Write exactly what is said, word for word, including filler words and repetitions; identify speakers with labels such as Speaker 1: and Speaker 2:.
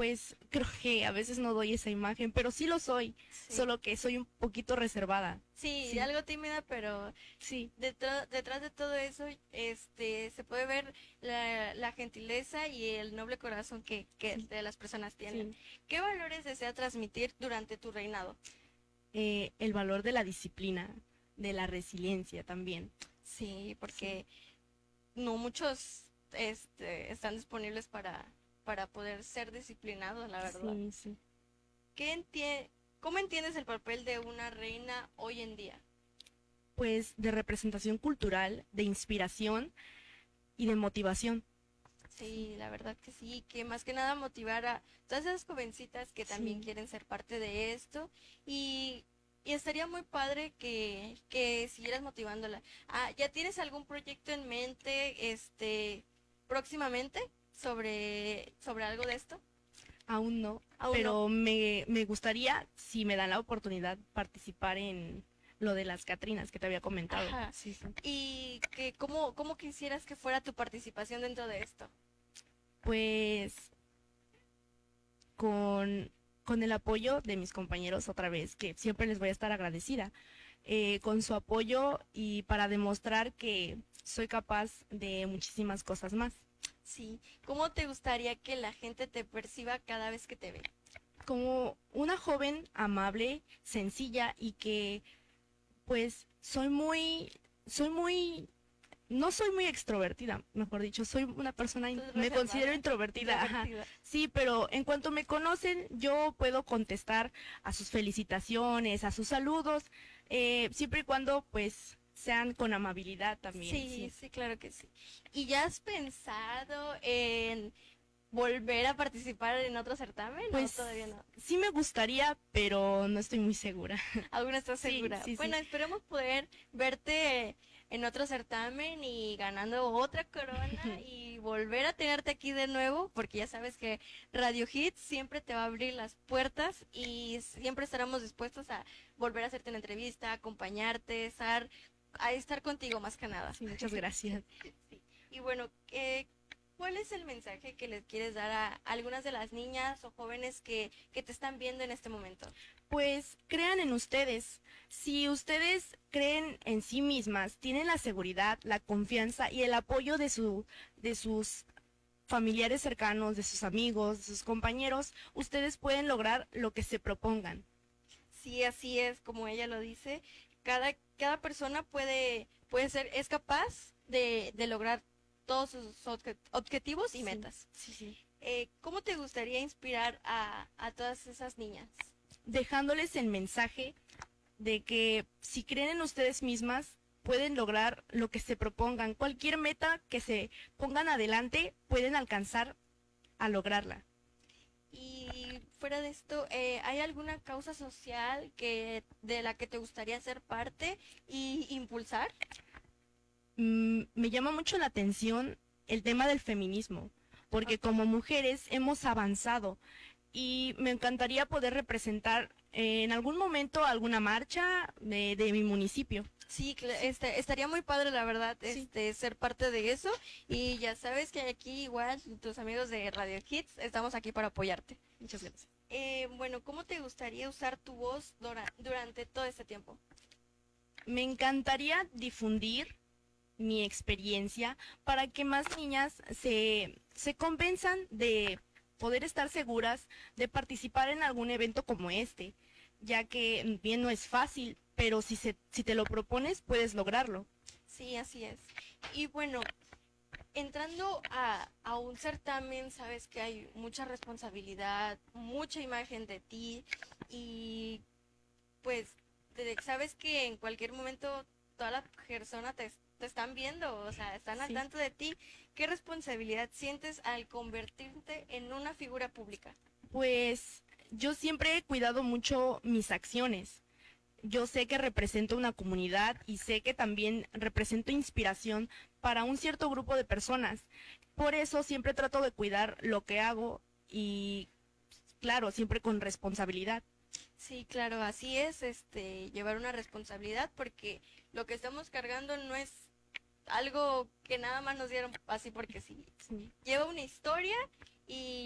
Speaker 1: pues creo que a veces no doy esa imagen, pero sí lo soy,
Speaker 2: Sí.
Speaker 1: solo que soy un poquito reservada.
Speaker 2: Sí,
Speaker 1: Sí,
Speaker 2: algo tímida, pero
Speaker 1: sí,
Speaker 2: detrás, detrás de todo eso, este, se puede ver la, la gentileza y el noble corazón que, que
Speaker 1: sí,
Speaker 2: de las personas tienen.
Speaker 1: sí.
Speaker 2: ¿Qué valores desea transmitir durante tu reinado?
Speaker 1: Eh, el valor de la disciplina, de la resiliencia también.
Speaker 2: Sí,
Speaker 1: Sí,
Speaker 2: porque no muchos, este, están disponibles para, para poder ser disciplinados, la verdad.
Speaker 1: sí, sí.
Speaker 2: ¿Qué entie- ¿Cómo entiendes el papel de una reina hoy en día?
Speaker 1: Pues de representación cultural, de inspiración y de motivación.
Speaker 2: Sí, la verdad que sí, que más que nada motivar a todas esas jovencitas que también
Speaker 1: Sí.
Speaker 2: quieren ser parte de esto y, y estaría muy padre que, que siguieras motivándola. Ah, ¿ya tienes algún proyecto en mente, este, próximamente sobre, sobre algo de esto?
Speaker 1: Aún no,
Speaker 2: Aún no.
Speaker 1: pero me, me gustaría, si me dan la oportunidad, participar en lo de las Catrinas que te había comentado.
Speaker 2: Ajá.
Speaker 1: Sí, sí.
Speaker 2: ¿Y que cómo, cómo quisieras que fuera tu participación dentro de esto?
Speaker 1: Pues con, con el apoyo de mis compañeros otra vez, que siempre les voy a estar agradecida, eh, con su apoyo y para demostrar que soy capaz de muchísimas cosas más.
Speaker 2: Sí. ¿Cómo te gustaría que la gente te perciba cada vez que te ve?
Speaker 1: Como una joven amable, sencilla y que pues soy muy, soy muy, no soy muy extrovertida, mejor dicho, soy una persona, in-
Speaker 2: Entonces,
Speaker 1: me considero
Speaker 2: reservada,
Speaker 1: introvertida, ajá,
Speaker 2: introvertida.
Speaker 1: sí, pero en cuanto me conocen, yo puedo contestar a sus felicitaciones, a sus saludos, eh, siempre y cuando pues sean con amabilidad también,
Speaker 2: Sí,
Speaker 1: sí.
Speaker 2: sí, claro que sí. ¿Y ya has pensado en volver a participar en otro certamen o
Speaker 1: Pues
Speaker 2: todavía no?
Speaker 1: sí me gustaría, pero no estoy muy segura.
Speaker 2: ¿Aún no estás
Speaker 1: Sí,
Speaker 2: segura?
Speaker 1: sí,
Speaker 2: Bueno,
Speaker 1: sí.
Speaker 2: esperemos poder verte en otro certamen y ganando otra corona y volver a tenerte aquí de nuevo, porque ya sabes que Radio Hits siempre te va a abrir las puertas y siempre estaremos dispuestos a volver a hacerte una entrevista, a acompañarte, estar, a estar contigo más que nada.
Speaker 1: Sí, muchas gracias.
Speaker 2: Sí. Y bueno, eh, ¿cuál es el mensaje que les quieres dar a algunas de las niñas o jóvenes que, que te están viendo en este momento?
Speaker 1: Pues crean en ustedes. Si ustedes creen en sí mismas, tienen la seguridad, la confianza y el apoyo de su de sus familiares cercanos, de sus amigos, de sus compañeros, ustedes pueden lograr lo que se propongan.
Speaker 2: Sí, así es, como ella lo dice, cada, cada persona puede, puede ser, es capaz de, de lograr todos sus obje- objetivos y
Speaker 1: Sí,
Speaker 2: metas.
Speaker 1: sí, sí.
Speaker 2: Eh, ¿Cómo te gustaría inspirar a, a todas esas niñas?
Speaker 1: Dejándoles el mensaje de que si creen en ustedes mismas, pueden lograr lo que se propongan. Cualquier meta que se pongan adelante, pueden alcanzar a lograrla.
Speaker 2: Y fuera de esto, eh, ¿hay alguna causa social que de la que te gustaría ser parte y impulsar?
Speaker 1: Mm, me llama mucho la atención el tema del feminismo, porque
Speaker 2: Ok.
Speaker 1: como mujeres hemos avanzado y me encantaría poder representar eh, en algún momento alguna marcha de, de mi municipio.
Speaker 2: Sí, cla-
Speaker 1: Sí,
Speaker 2: este, estaría muy padre, la verdad,
Speaker 1: sí,
Speaker 2: este, ser parte de eso. Y ya sabes que aquí igual tus amigos de Radio Hits estamos aquí para apoyarte.
Speaker 1: muchas gracias.
Speaker 2: Eh, bueno, ¿cómo te gustaría usar tu voz dura- durante todo este tiempo?
Speaker 1: Me encantaría difundir mi experiencia para que más niñas se, se convenzan de poder estar seguras de participar en algún evento como este, ya que bien no es fácil, pero si, se, si te lo propones puedes lograrlo.
Speaker 2: Sí, así es. Y bueno, entrando a, a un certamen, sabes que hay mucha responsabilidad, mucha imagen de ti y pues te- sabes que en cualquier momento toda la persona te, te están viendo, o sea, están al
Speaker 1: Sí.
Speaker 2: tanto de ti. ¿Qué responsabilidad sientes al convertirte en una figura pública?
Speaker 1: Pues yo siempre he cuidado mucho mis acciones. Yo sé que represento una comunidad y sé que también represento inspiración para un cierto grupo de personas. Por eso siempre trato de cuidar lo que hago y, claro, siempre con responsabilidad.
Speaker 2: Sí, claro, así es, este, llevar una responsabilidad porque lo que estamos cargando no es algo que nada más nos dieron así porque sí.
Speaker 1: Sí.
Speaker 2: Lleva una historia y